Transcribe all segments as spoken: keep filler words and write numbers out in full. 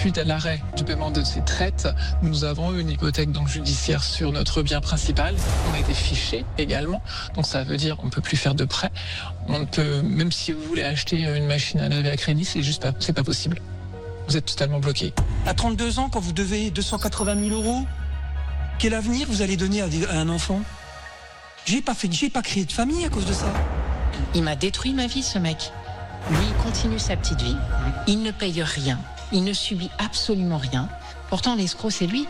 Suite à l'arrêt du paiement de ces traites, nous avons eu une hypothèque donc judiciaire sur notre bien principal. On a été fiché également, donc ça veut dire on ne peut plus faire de prêt. On ne peut, même si vous voulez acheter une machine à laver à crédit, c'est juste pas, c'est pas possible. Vous êtes totalement bloqué. À trente-deux ans, quand vous devez deux cent quatre-vingt mille euros, quel avenir vous allez donner à, des, à un enfant? J'ai pas fait, j'ai pas créé de famille à cause de ça. Il m'a détruit ma vie, ce mec. Lui, il continue sa petite vie. Il ne paye rien. Il ne subit absolument rien. Pourtant, l'escroc, c'est lui.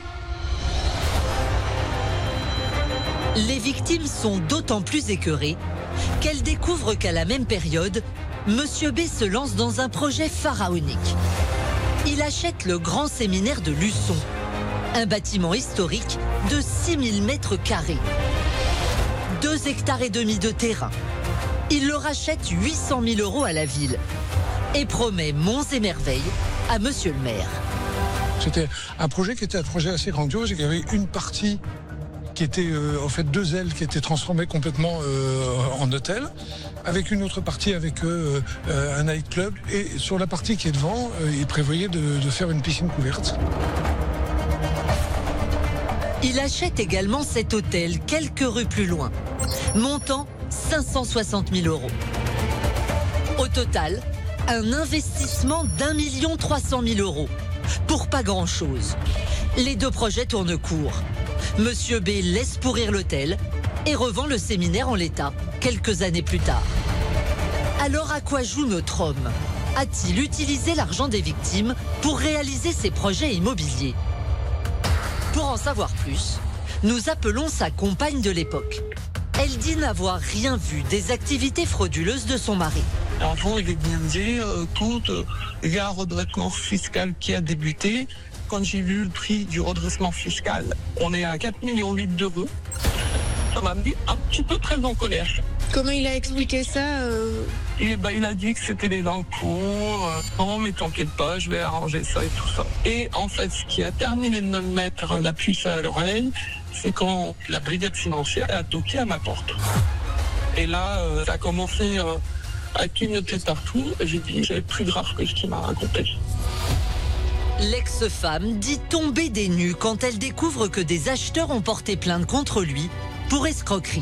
Les victimes sont d'autant plus écœurées qu'elles découvrent qu'à la même période, Monsieur B se lance dans un projet pharaonique. Il achète le grand séminaire de Luçon, un bâtiment historique de six mille mètres carrés. deux hectares et demi de terrain. Il le rachète huit cent mille euros à la ville et promet monts et merveilles à Monsieur le maire. C'était un projet qui était un projet assez grandiose. Il y avait une partie qui était euh, en fait deux ailes qui étaient transformées complètement euh, en hôtel, avec une autre partie avec euh, euh, un nightclub. Et sur la partie qui est devant, euh, il prévoyait de, de faire une piscine couverte. Il achète également cet hôtel quelques rues plus loin, montant cinq cent soixante mille euros. Au total, un investissement d'un million trois cent mille euros, pour pas grand-chose. Les deux projets tournent court. Monsieur B laisse pourrir l'hôtel et revend le séminaire en l'état, quelques années plus tard. Alors à quoi joue notre homme? A-t-il utilisé l'argent des victimes pour réaliser ses projets immobiliers? Pour en savoir plus, nous appelons sa compagne de l'époque. Elle dit n'avoir rien vu des activités frauduleuses de son mari. Avant, il est bien dit, euh, tout, euh, il y a un redressement fiscal qui a débuté. Quand j'ai vu le prix du redressement fiscal, on est à quatre virgule huit millions d'euros. Ça m'a mis un petit peu très en colère. Comment il a expliqué ça euh... Et ben, il a dit que c'était des encours. Euh, non, mais t'inquiète pas, je vais arranger ça et tout ça. Et en fait, ce qui a terminé de me mettre la puce à l'oreille, c'est quand la brigade financière a toqué à ma porte. Et là, euh, ça a commencé euh, à clignoter partout. Et j'ai dit, j'avais plus grave que ce qu'il m'a raconté. L'ex-femme dit tomber des nues quand elle découvre que des acheteurs ont porté plainte contre lui pour escroquerie.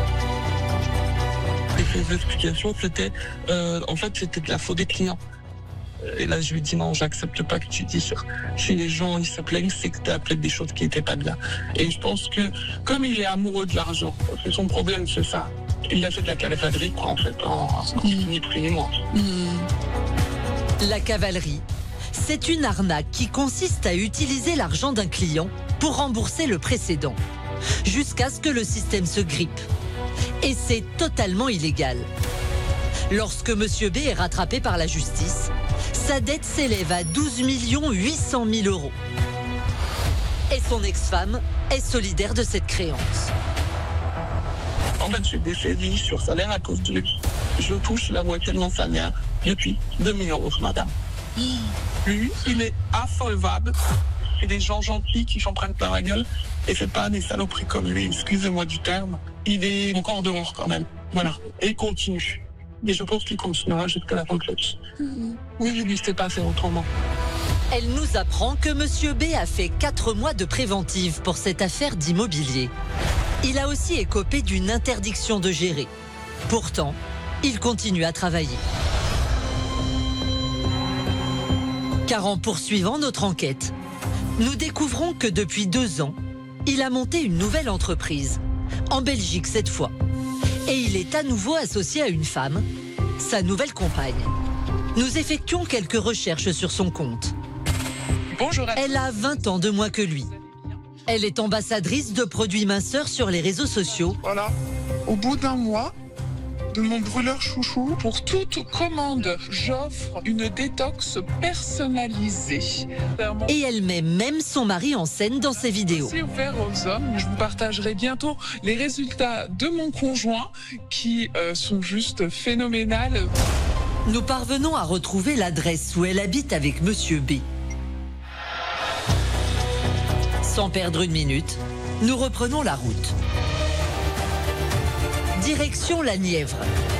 Les explications, c'était, euh, en fait, c'était de la faute des clients. Et là, je lui ai dit non, j'accepte pas que tu dises. Si les gens ils se plaignent, c'est que tu as appelé des choses qui n'étaient pas bien. Et je pense que, comme il est amoureux de l'argent, c'est son problème, c'est ça. Il a fait de la cavalerie, quoi, en fait, en ni plus ni moins. La cavalerie, c'est une arnaque qui consiste à utiliser l'argent d'un client pour rembourser le précédent, jusqu'à ce que le système se grippe. Et c'est totalement illégal. Lorsque Monsieur B est rattrapé par la justice, sa dette s'élève à douze millions huit cent mille euros. Et son ex-femme est solidaire de cette créance. En fait, je suis décédée sur salaire à cause de lui. Je touche la moitié de mon salaire depuis deux mille euros, madame. Lui, il est insolvable. C'est des gens gentils qui s'en prennent plein la gueule. Et c'est pas des saloperies comme lui, excusez-moi du terme. Il est encore dehors quand même. Voilà. Et il continue. Et je pense qu'il continuera jusqu'à la fin de l'autre. Oui, je ne sais pas faire autrement. Elle nous apprend que Monsieur B a fait quatre mois de préventive pour cette affaire d'immobilier. Il a aussi écopé d'une interdiction de gérer. Pourtant, il continue à travailler. Car en poursuivant notre enquête, nous découvrons que depuis deux ans, il a monté une nouvelle entreprise, en Belgique cette fois. Et il est à nouveau associé à une femme, sa nouvelle compagne. Nous effectuons quelques recherches sur son compte. Bonjour à tous. Elle a vingt ans de moins que lui. Elle est ambassadrice de produits minceurs sur les réseaux sociaux. Voilà, au bout d'un mois, de mon brûleur chouchou, pour toute commande, j'offre une détox personnalisée. Et elle met même son mari en scène dans ses vidéos. C'est ouvert aux hommes. Je vous partagerai bientôt les résultats de mon conjoint qui euh, sont juste phénoménales. Nous parvenons à retrouver l'adresse où elle habite avec Monsieur B. Sans perdre une minute, nous reprenons la route. Direction la Nièvre.